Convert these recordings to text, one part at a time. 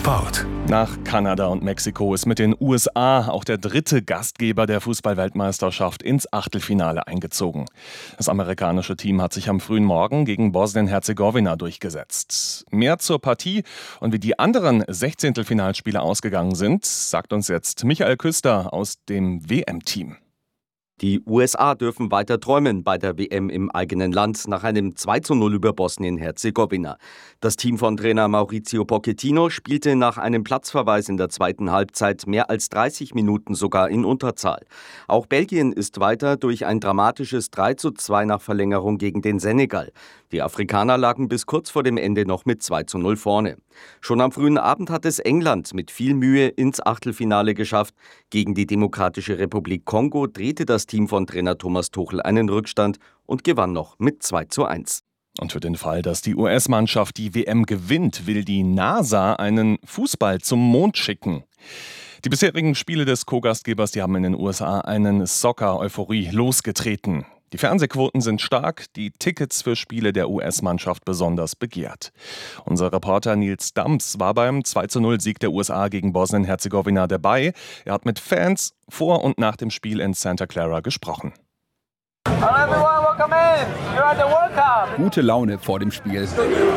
Sport. Nach Kanada und Mexiko ist mit den USA auch der dritte Gastgeber der Fußball-Weltmeisterschaft ins Achtelfinale eingezogen. Das amerikanische Team hat sich am frühen Morgen gegen Bosnien-Herzegowina durchgesetzt. Mehr zur Partie und wie die anderen 16. ausgegangen sind, sagt uns jetzt Michael Küster aus dem WM-Team. Die USA dürfen weiter träumen bei der WM im eigenen Land nach einem 2:0 über Bosnien-Herzegowina. Das Team von Trainer Mauricio Pochettino spielte nach einem Platzverweis in der zweiten Halbzeit mehr als 30 Minuten sogar in Unterzahl. Auch Belgien ist weiter durch ein dramatisches 3:2 nach Verlängerung gegen den Senegal. Die Afrikaner lagen bis kurz vor dem Ende noch mit 2:0 vorne. Schon am frühen Abend hat es England mit viel Mühe ins Achtelfinale geschafft. Gegen die Demokratische Republik Kongo drehte das Team von Trainer Thomas Tuchel einen Rückstand und gewann noch mit 2:1. Und für den Fall, dass die US-Mannschaft die WM gewinnt, will die NASA einen Fußball zum Mond schicken. Die bisherigen Spiele des Co-Gastgebers, die haben in den USA einen Soccer-Euphorie losgetreten. Die Fernsehquoten sind stark, die Tickets für Spiele der US-Mannschaft besonders begehrt. Unser Reporter Nils Dams war beim 2:0-Sieg der USA gegen Bosnien-Herzegowina dabei. Er hat mit Fans vor und nach dem Spiel in Santa Clara gesprochen. Gute Laune vor dem Spiel.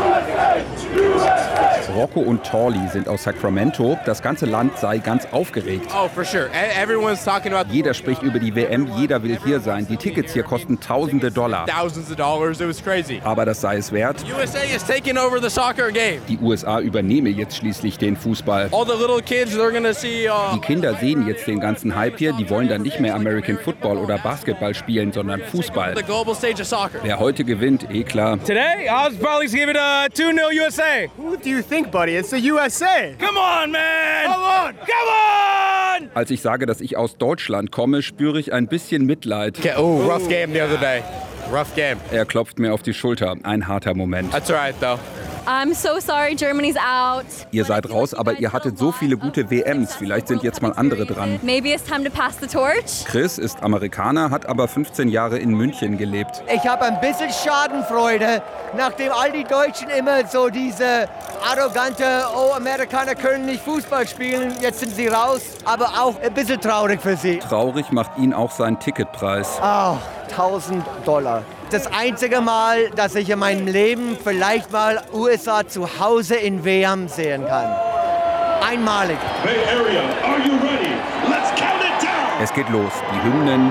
Rocco und Torley sind aus Sacramento. Das ganze Land sei ganz aufgeregt. Oh, for sure. Everyone's talking about. Jeder spricht über die WM, jeder will hier sein. Die Tickets hier kosten tausende Dollar. Thousands of dollars. It was crazy. Aber das sei es wert. USA is taking over the soccer game. Die USA übernehme jetzt schließlich den Fußball. All the little kids, they're gonna see. Die Kinder sehen jetzt den ganzen Hype hier. Die wollen dann nicht mehr American Football oder Basketball spielen, sondern Fußball. The global stage of soccer. Wer heute gewinnt, klar. Today, I was probably give it a 2-0 USA. Who do you think, buddy? It's the USA. Come on, man! Come on! Come on! Als ich sage, dass ich aus Deutschland komme, spüre ich ein bisschen Mitleid. Oh, rough game the other day. Rough game. Er klopft mir auf die Schulter. Ein harter Moment. That's right, though. I'm so sorry, Germany's out. Ihr seid raus, aber ihr hattet so viele gute WMs. Vielleicht sind jetzt mal andere dran. Maybe it's time to pass the torch. Chris ist Amerikaner, hat aber 15 Jahre in München gelebt. Ich habe ein bisschen Schadenfreude, nachdem all die Deutschen immer so diese arrogante, Amerikaner können nicht Fußball spielen, jetzt sind sie raus, aber auch ein bisschen traurig für sie. Traurig macht ihn auch sein Ticketpreis. Oh, $1.000. Das einzige Mal, dass ich in meinem Leben vielleicht mal USA zu Hause in WM sehen kann. Einmalig. Bay Area, are you ready? Let's count it down. Es geht los. Die Hymnen.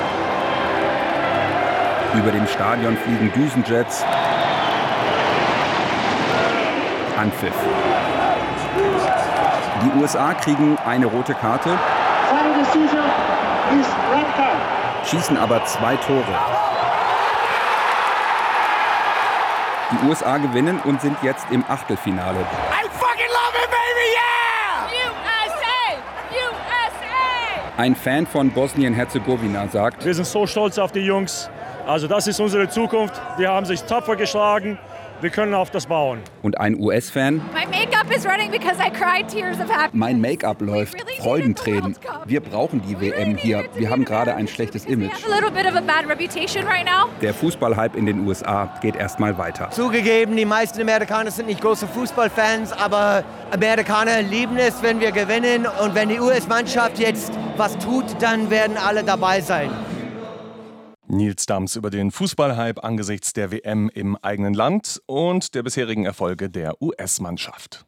Über dem Stadion fliegen Düsenjets. Anpfiff. Die USA kriegen eine rote Karte. Schießen aber 2 Tore. Die USA gewinnen und sind jetzt im Achtelfinale. I fucking love it, baby, yeah! USA! Ein Fan von Bosnien-Herzegowina sagt: Wir sind so stolz auf die Jungs. Also das ist unsere Zukunft. Die haben sich tapfer geschlagen. Wir können auf das bauen. Und ein US-Fan: My makeup is running because I cried tears of happiness. Mein Make-up läuft, Freudentränen. Wir brauchen die WM hier. Wir haben gerade ein schlechtes Image. A little bit of a bad reputation right now. Der Fußballhype in den USA geht erstmal weiter. Zugegeben, die meisten Amerikaner sind nicht große Fußballfans, aber Amerikaner lieben es, wenn wir gewinnen. Und wenn die US-Mannschaft jetzt was tut, dann werden alle dabei sein. Nils Dams über den Fußballhype angesichts der WM im eigenen Land und der bisherigen Erfolge der US-Mannschaft.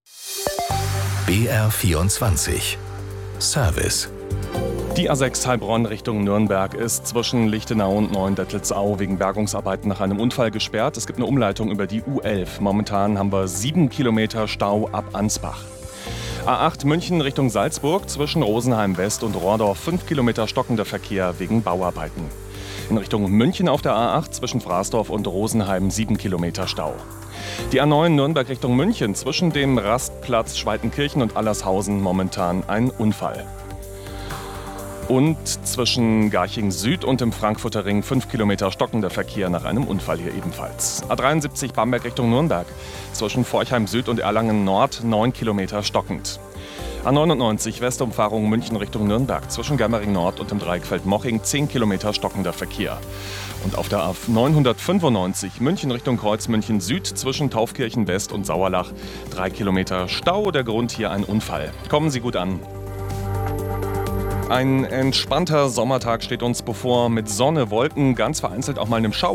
BR24 Service. Die A6 Heilbronn Richtung Nürnberg ist zwischen Lichtenau und Neuendettelsau wegen Bergungsarbeiten nach einem Unfall gesperrt. Es gibt eine Umleitung über die U11. Momentan haben wir 7 Kilometer Stau ab Ansbach. A8 München Richtung Salzburg zwischen Rosenheim West und Rohrdorf 5 Kilometer stockender Verkehr wegen Bauarbeiten. In Richtung München auf der A8 zwischen Frasdorf und Rosenheim 7 Kilometer Stau. Die A9 Nürnberg Richtung München zwischen dem Rastplatz Schweitenkirchen und Allershausen momentan ein Unfall. Und zwischen Garching Süd und dem Frankfurter Ring 5 Kilometer stockender Verkehr nach einem Unfall hier ebenfalls. A73 Bamberg Richtung Nürnberg zwischen Forchheim Süd und Erlangen Nord 9 Kilometer stockend. A99 Westumfahrung München Richtung Nürnberg zwischen Germering Nord und dem Dreieckfeld-Moching 10 Kilometer stockender Verkehr. Und auf der A995 München Richtung Kreuz München Süd zwischen Taufkirchen West und Sauerlach 3 Kilometer Stau. Der Grund hier ein Unfall. Kommen Sie gut an. Ein entspannter Sommertag steht uns bevor mit Sonne, Wolken, ganz vereinzelt auch mal einem Schauer.